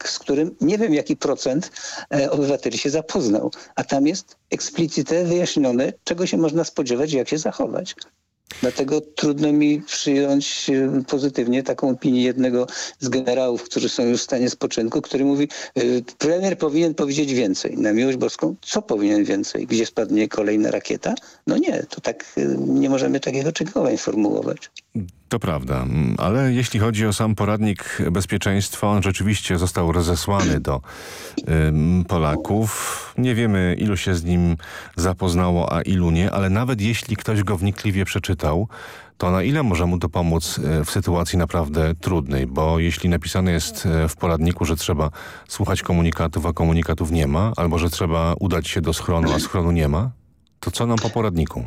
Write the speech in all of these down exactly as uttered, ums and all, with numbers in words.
atak, z którym nie wiem jaki procent e, obywateli się zapoznał. A tam jest eksplicite wyjaśnione, czego się można spodziewać i jak się zachować. Dlatego trudno mi przyjąć e, pozytywnie taką opinię jednego z generałów, którzy są już w stanie spoczynku, który mówi, e, premier powinien powiedzieć więcej. Na miłość boską, co powinien więcej? Gdzie spadnie kolejna rakieta? No nie, to tak e, nie możemy takich oczekiwań formułować. To prawda, ale jeśli chodzi o sam poradnik bezpieczeństwa, on rzeczywiście został rozesłany do y, Polaków. Nie wiemy, ilu się z nim zapoznało, a ilu nie, ale nawet jeśli ktoś go wnikliwie przeczytał, to na ile może mu to pomóc w sytuacji naprawdę trudnej? Bo jeśli napisane jest w poradniku, że trzeba słuchać komunikatów, a komunikatów nie ma, albo że trzeba udać się do schronu, a schronu nie ma, to co nam po poradniku?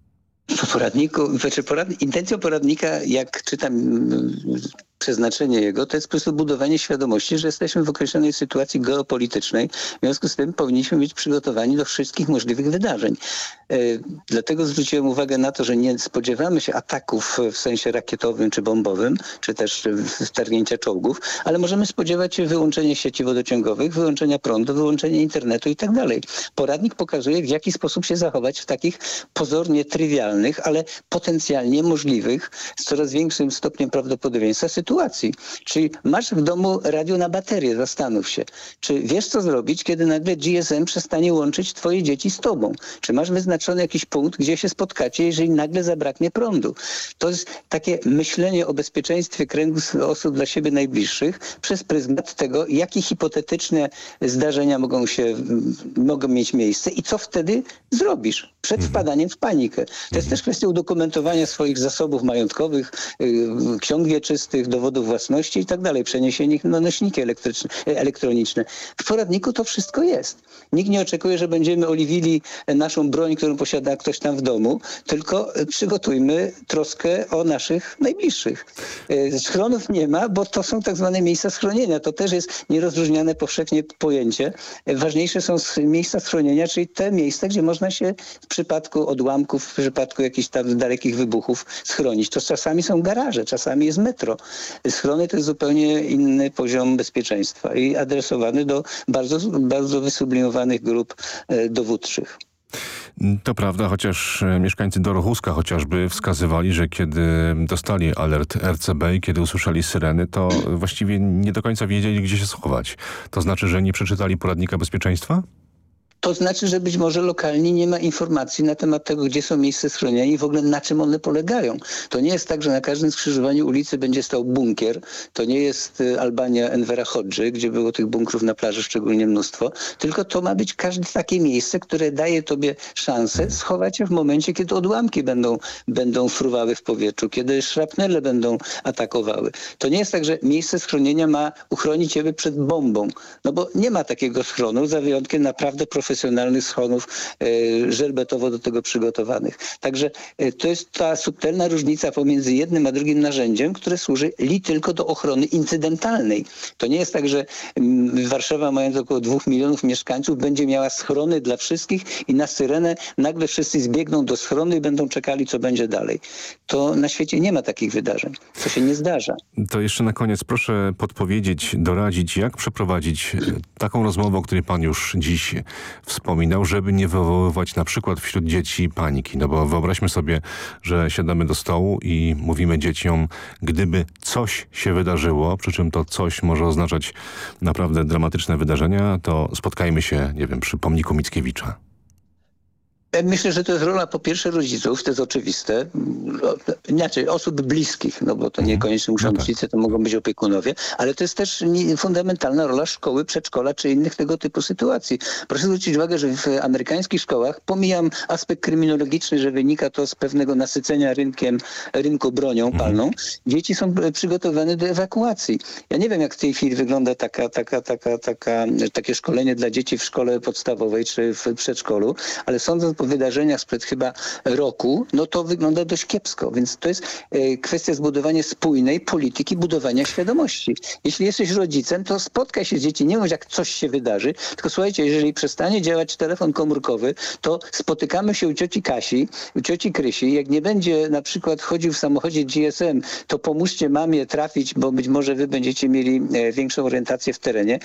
Po poradniku, znaczy porad... intencją poradnika, jak czytam mm, przeznaczenie jego, to jest po prostu budowanie świadomości, że jesteśmy w określonej sytuacji geopolitycznej. W związku z tym powinniśmy być przygotowani do wszystkich możliwych wydarzeń. E, dlatego zwróciłem uwagę na to, że nie spodziewamy się ataków w sensie rakietowym czy bombowym, czy też wtargnięcia czołgów, ale możemy spodziewać się wyłączenia sieci wodociągowych, wyłączenia prądu, wyłączenia internetu i tak dalej. Poradnik pokazuje, w jaki sposób się zachować w takich pozornie trywialnych, ale potencjalnie możliwych, z coraz większym stopniem prawdopodobieństwa sytuacji. Czyli masz w domu radio na baterię, zastanów się. Czy wiesz, co zrobić, kiedy nagle G S M przestanie łączyć twoje dzieci z tobą? Czy masz wyznaczony jakiś punkt, gdzie się spotkacie, jeżeli nagle zabraknie prądu? To jest takie myślenie o bezpieczeństwie kręgu osób dla siebie najbliższych przez pryzmat tego, jakie hipotetyczne zdarzenia mogą się, mogą mieć miejsce i co wtedy zrobisz przed wpadaniem w panikę. To jest też kwestia udokumentowania swoich zasobów majątkowych, yy, ksiąg wieczystych, dowodów własności i tak dalej, przeniesienie ich na nośniki elektryczne, elektroniczne. W poradniku to wszystko jest. Nikt nie oczekuje, że będziemy oliwili naszą broń, którą posiada ktoś tam w domu, tylko przygotujmy troskę o naszych najbliższych. Schronów nie ma, bo to są tak zwane miejsca schronienia. To też jest nierozróżniane powszechnie pojęcie. Ważniejsze są miejsca schronienia, czyli te miejsca, gdzie można się w przypadku odłamków, w przypadku jakichś tam dalekich wybuchów schronić. To czasami są garaże, czasami jest metro. Schrony to jest zupełnie inny poziom bezpieczeństwa i adresowany do bardzo, bardzo wysublimowanych grup e, dowódczych. To prawda, chociaż mieszkańcy Dorochuska chociażby wskazywali, że kiedy dostali alert R C B i kiedy usłyszeli syreny, to właściwie nie do końca wiedzieli, gdzie się schować. To znaczy, że nie przeczytali poradnika bezpieczeństwa? To znaczy, że być może lokalnie nie ma informacji na temat tego, gdzie są miejsca schronienia i w ogóle na czym one polegają. To nie jest tak, że na każdym skrzyżowaniu ulicy będzie stał bunkier. To nie jest Albania Envera Hodży, gdzie było tych bunkrów na plaży szczególnie mnóstwo. Tylko to ma być każde takie miejsce, które daje tobie szansę schować się w momencie, kiedy odłamki będą, będą fruwały w powietrzu, kiedy szrapnele będą atakowały. To nie jest tak, że miejsce schronienia ma uchronić ciebie przed bombą. No bo nie ma takiego schronu, za wyjątkiem naprawdę profesjonalnych profesjonalnych schronów e, żelbetowo do tego przygotowanych. Także e, to jest ta subtelna różnica pomiędzy jednym a drugim narzędziem, które służy li tylko do ochrony incydentalnej. To nie jest tak, że m, Warszawa, mając około dwóch milionów mieszkańców, będzie miała schrony dla wszystkich i na syrenę nagle wszyscy zbiegną do schronu i będą czekali, co będzie dalej. To na świecie nie ma takich wydarzeń. To się nie zdarza. To jeszcze na koniec proszę podpowiedzieć, doradzić, jak przeprowadzić taką rozmowę, o której pan już dziś wspominał, żeby nie wywoływać na przykład wśród dzieci paniki. No bo wyobraźmy sobie, że siadamy do stołu i mówimy dzieciom, gdyby coś się wydarzyło, przy czym to coś może oznaczać naprawdę dramatyczne wydarzenia, to spotkajmy się, nie wiem, przy pomniku Mickiewicza. Myślę, że to jest rola po pierwsze rodziców, to jest oczywiste, inaczej osób bliskich, no bo to niekoniecznie muszą być rodzice, to mogą być opiekunowie, ale to jest też fundamentalna rola szkoły, przedszkola czy innych tego typu sytuacji. Proszę zwrócić uwagę, że w amerykańskich szkołach, pomijam aspekt kryminologiczny, że wynika to z pewnego nasycenia rynkiem, rynku bronią palną, dzieci są przygotowane do ewakuacji. Ja nie wiem, jak w tej chwili wygląda taka, taka, taka, taka, takie szkolenie dla dzieci w szkole podstawowej czy w przedszkolu, ale sądząc po wydarzeniach sprzed chyba roku, no to wygląda dość kiepsko. Więc to jest e, kwestia zbudowania spójnej polityki budowania świadomości. Jeśli jesteś rodzicem, to spotkaj się z dziećmi, nie mów jak coś się wydarzy, tylko słuchajcie, jeżeli przestanie działać telefon komórkowy, to spotykamy się u cioci Kasi, u cioci Krysi. Jak nie będzie na przykład chodził w samochodzie G S M, to pomóżcie mamie trafić, bo być może wy będziecie mieli e, większą orientację w terenie.